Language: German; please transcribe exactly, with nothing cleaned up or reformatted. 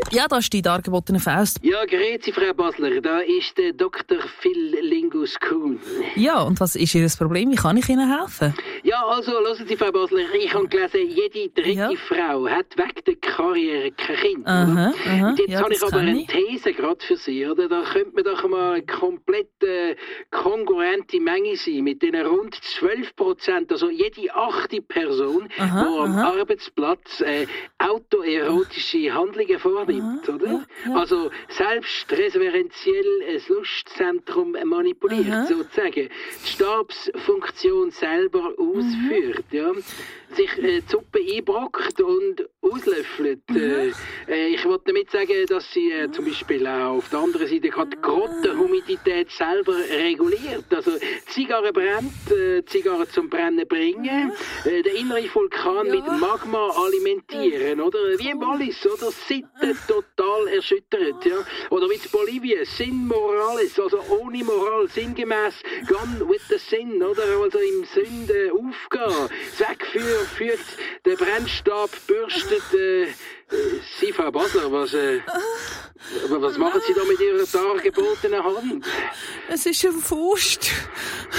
Ja, da ist die dargebotene Faust. Ja, grüezi, Frau Basler, da ist der Doktor Phil Lingus Kuhn. Ja, und was ist Ihr Problem? Wie kann ich Ihnen helfen? Ja, also, hören Sie, Frau Basler, ich habe gelesen, jede dritte Ja. Frau hat wegen der Karriere kein Kind. Aha, aha. Und jetzt Ja, habe ich das aber kann eine ich. These gerade für Sie, oder? Da könnte man doch mal eine komplett äh, kongruente Menge sein mit den rund zwölf Prozent, also jede achte Person, Aha, die am aha. Arbeitsplatz äh, autoerotische Handlungen vornimmt, Aha, oder? ja, ja. Also selbstreferenziell ein Lustzentrum manipuliert, Aha. sozusagen. Die Stabsfunktion selber ausführt, ja. Sich äh, die Suppe einbrockt und auslöffelt. Äh, äh, ich wollte damit sagen, dass sie äh, zum Beispiel auch auf der anderen Seite gerade die Grottenhumidität selber reguliert. Also die Zigarre brennt, äh, die Zigarre zum Brennen bringen, äh, der innere Vulkan Ja. mit Magma alimentieren, oder? Wie im Wallis, oder? Sitten total erschüttert, ja. Oder wie in Bolivien, Sin Morales, also ohne Moral, sinngemäß, gone with the sin, oder? Also im Sünde aufgehen. Das Wegführen führt, der Brennstab bürstet, äh, äh, Sie, Frau Basler, was, äh, was machen Sie da mit Ihrer dargebotenen Hand? Es ist ein Faust.